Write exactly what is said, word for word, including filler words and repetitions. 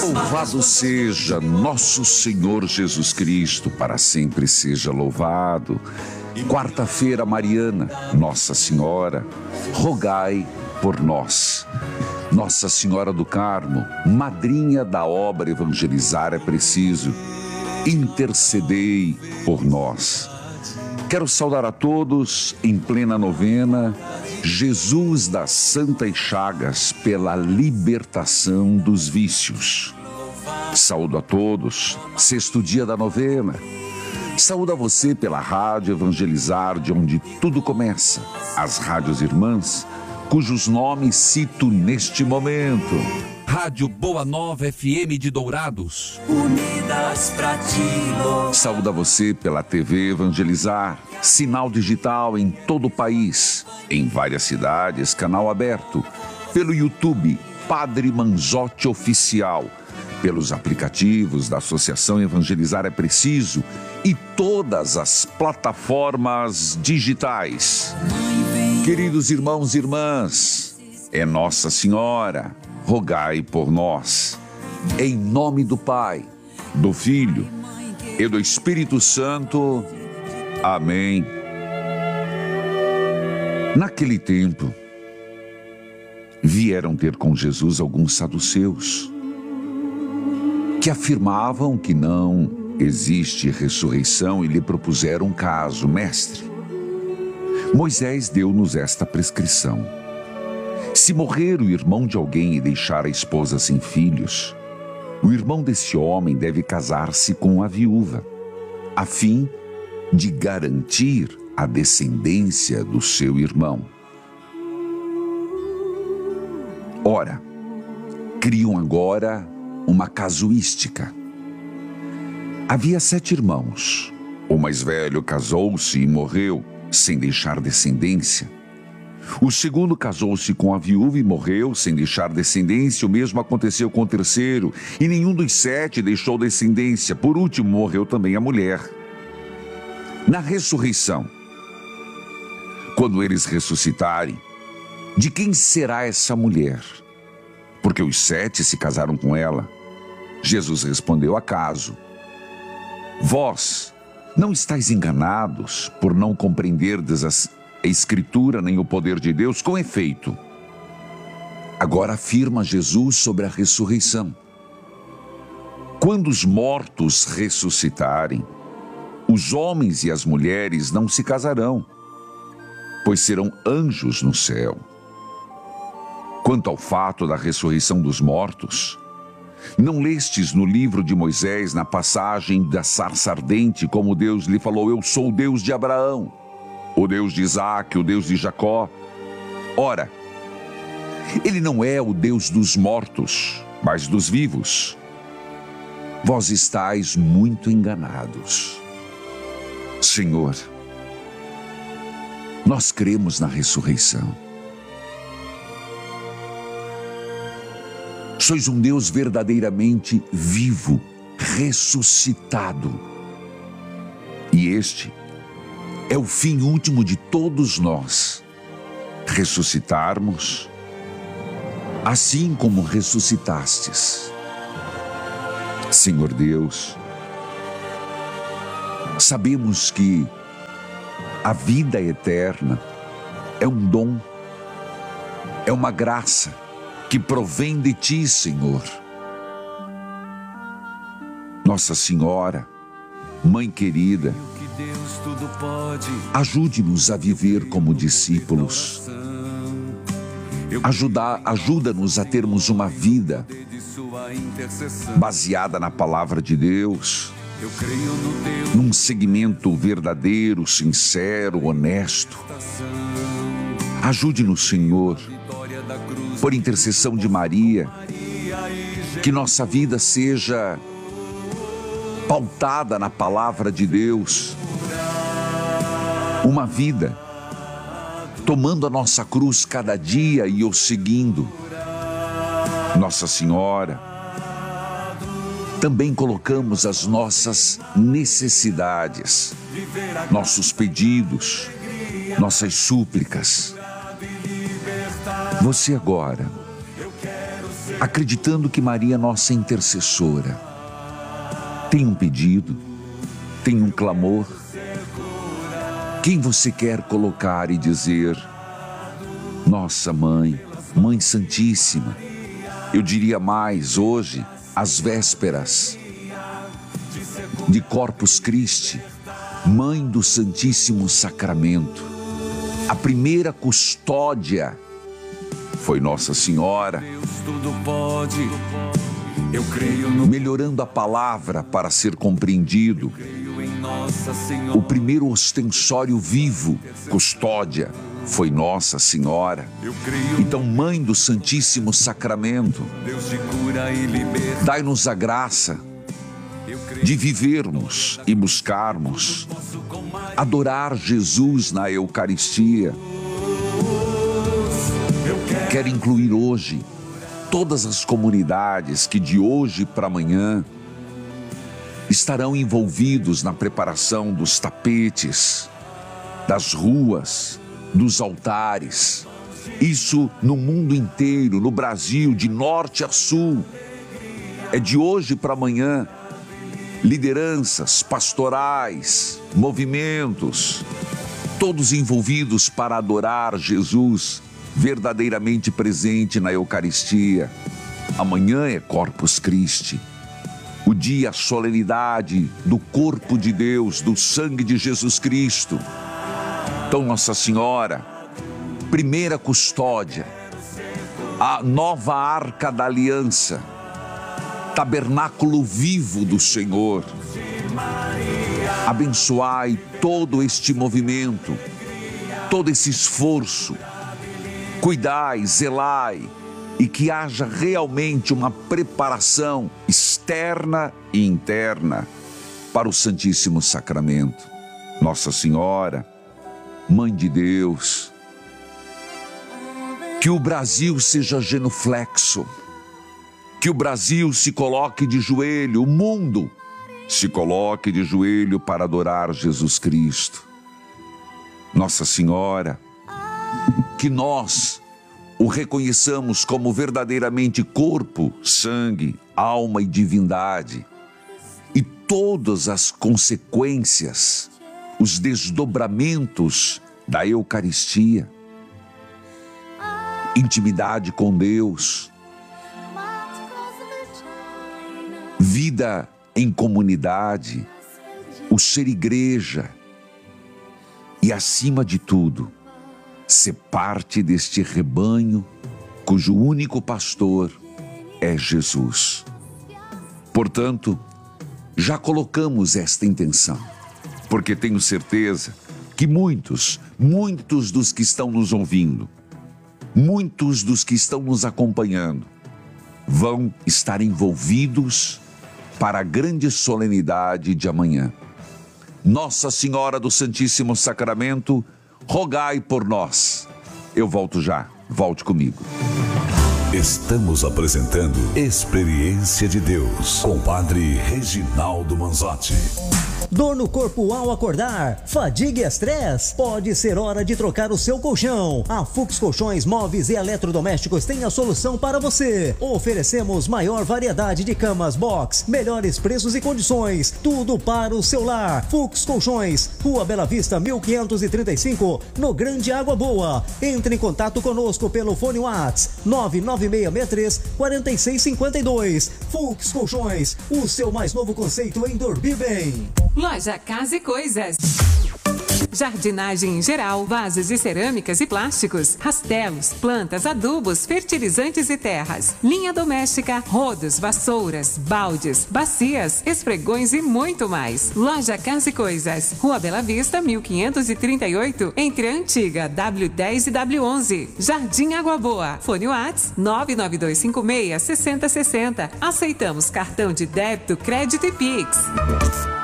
Louvado seja nosso Senhor Jesus Cristo, para sempre seja louvado. Quarta-feira mariana, Nossa Senhora, rogai por nós. Nossa Senhora do Carmo, madrinha da obra Evangelizar é Preciso, intercedei por nós. Quero saudar a todos em plena novena, Jesus das Santas Chagas, pela libertação dos vícios. Saúdo a todos, sexto dia da novena. Saúdo a você pela Rádio Evangelizar, de onde tudo começa, as rádios irmãs, cujos nomes cito neste momento. Rádio Boa Nova F M de Dourados, unidas pra ti. Saúdo a você pela T V Evangelizar, sinal digital em todo o país, em várias cidades, canal aberto, pelo YouTube Padre Manzotti Oficial, pelos aplicativos da Associação Evangelizar é Preciso e todas as plataformas digitais. Queridos irmãos e irmãs, é Nossa Senhora, rogai por nós. Em nome do Pai, do Filho e do Espírito Santo. Amém. Naquele tempo, vieram ter com Jesus alguns saduceus, que afirmavam que não existe ressurreição, e lhe propuseram um caso: mestre, Moisés deu-nos esta prescrição: se morrer o irmão de alguém e deixar a esposa sem filhos, o irmão desse homem deve casar-se com a viúva, a fim de garantir a descendência do seu irmão. Ora, criam agora uma casuística. Havia sete irmãos. O mais velho casou-se e morreu sem deixar descendência. O segundo casou-se com a viúva e morreu sem deixar descendência. O mesmo aconteceu com o terceiro, e nenhum dos sete deixou descendência. Por último, morreu também a mulher. Na ressurreição, quando eles ressuscitarem, de quem será essa mulher? Porque os sete se casaram com ela. Jesus respondeu: acaso vós não estáis enganados por não compreenderdes a Escritura nem o poder de Deus? Com efeito, agora afirma Jesus sobre a ressurreição: quando os mortos ressuscitarem, os homens e as mulheres não se casarão, pois serão anjos no céu. Quanto ao fato da ressurreição dos mortos, não lestes no livro de Moisés, na passagem da sarça ardente, como Deus lhe falou: eu sou o Deus de Abraão, o Deus de Isaque, o Deus de Jacó? Ora, ele não é o Deus dos mortos, mas dos vivos. Vós estáis muito enganados. Senhor, nós cremos na ressurreição. Sois um Deus verdadeiramente vivo, ressuscitado. E este é o fim último de todos nós: ressuscitarmos, assim como ressuscitastes. Senhor Deus, sabemos que a vida eterna é um dom, é uma graça que provém de Ti, Senhor. Nossa Senhora, Mãe querida, ajude-nos a viver como discípulos. Ajuda, ajuda-nos a termos uma vida baseada na palavra de Deus, num segmento verdadeiro, sincero, honesto. Ajude-nos, Senhor, por intercessão de Maria, que nossa vida seja pautada na palavra de Deus, uma vida tomando a nossa cruz cada dia e o seguindo. Nossa Senhora, também colocamos as nossas necessidades, nossos pedidos, nossas súplicas. Você agora acreditando que Maria é nossa intercessora. Tem um pedido? Tem um clamor? Quem você quer colocar e dizer: nossa mãe, Mãe Santíssima? Eu diria mais, hoje, às vésperas de Corpus Christi, Mãe do Santíssimo Sacramento, a primeira custódia foi Nossa Senhora. Deus tudo pode, eu creio no Melhorando a palavra para ser compreendido, creio em Nossa Senhora. o primeiro ostensório vivo, custódia, foi Nossa Senhora. Eu creio, Então, Mãe do Santíssimo Sacramento, Deus te cura e liberta. dai-nos a graça Eu creio, de vivermos e buscarmos adorar Jesus na Eucaristia. Quero incluir hoje todas as comunidades que de hoje para amanhã estarão envolvidos na preparação dos tapetes, das ruas, dos altares. Isso no mundo inteiro, no Brasil, de norte a sul. É de hoje para amanhã. Lideranças pastorais, movimentos, todos envolvidos para adorar Jesus verdadeiramente presente na Eucaristia. Amanhã é Corpus Christi, o dia, a solenidade do corpo de Deus, do sangue de Jesus Cristo. Então, Nossa Senhora, primeira custódia, a nova arca da aliança, tabernáculo vivo do Senhor. Abençoai todo este movimento, todo esse esforço. Cuidai, zelai, e que haja realmente uma preparação externa e interna para o Santíssimo Sacramento. Nossa Senhora, Mãe de Deus, que o Brasil seja genuflexo, que o Brasil se coloque de joelho, o mundo se coloque de joelho para adorar Jesus Cristo. Nossa Senhora, que nós o reconheçamos como verdadeiramente corpo, sangue, alma e divindade, e todas as consequências, os desdobramentos da Eucaristia, intimidade com Deus, vida em comunidade, o ser igreja e, acima de tudo, ser parte deste rebanho cujo único pastor é Jesus. Portanto, já colocamos esta intenção, porque tenho certeza que muitos, muitos dos que estão nos ouvindo, muitos dos que estão nos acompanhando, vão estar envolvidos para a grande solenidade de amanhã. Nossa Senhora do Santíssimo Sacramento, rogai por nós. Eu volto já, volte comigo. Estamos apresentando Experiência de Deus com o Padre Reginaldo Manzotti. Dor no corpo ao acordar, fadiga e estresse, pode ser hora de trocar o seu colchão. A Fux Colchões, Móveis e Eletrodomésticos tem a solução para você. Oferecemos maior variedade de camas box, melhores preços e condições, tudo para o seu lar. Fux Colchões, Rua Bela Vista, mil quinhentos e trinta e cinco, no Grande Água Boa. Entre em contato conosco pelo fone WhatsApp nove nove seis seis três, quatro seis cinco dois. Fux Colchões, o seu mais novo conceito em dormir bem. Loja Casa e Coisas. Jardinagem em geral, vasos de cerâmicas e plásticos, rastelos, plantas, adubos, fertilizantes e terras, linha doméstica, rodos, vassouras, baldes, bacias, esfregões e muito mais. Loja Casa e Coisas, Rua Bela Vista, mil quinhentos e trinta e oito, entre a antiga W dez e W onze. Jardim Água Boa. Fone WhatsApp nove nove dois cinco seis, seis zero seis zero. Aceitamos cartão de débito, crédito e Pix.